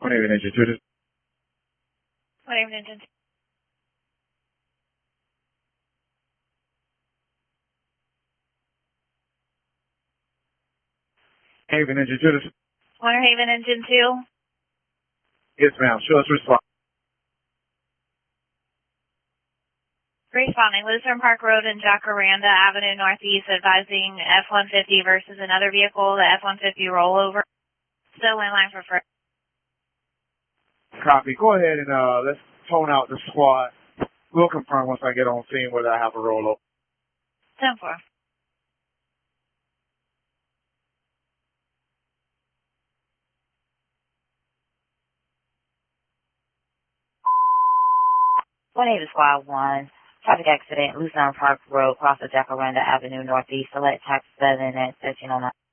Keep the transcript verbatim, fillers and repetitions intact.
one Haven Engine two. one Haven Engine two. Haven Engine two. one Haven Engine two. Yes, ma'am. Show us response. Responding, Lucerne Park Road and Jacaranda Avenue Northeast, advising F one fifty versus another vehicle, the F one fifty rollover. Still in line for first. Copy. Go ahead and uh, let's tone out the squad. We'll confirm once I get on scene whether I have a rollover. ten four. one Haven Squad one. Traffic accident, Lucerne Park Road, cross of Jacaranda Avenue Northeast. Select taxi seven at thirteen oh nine.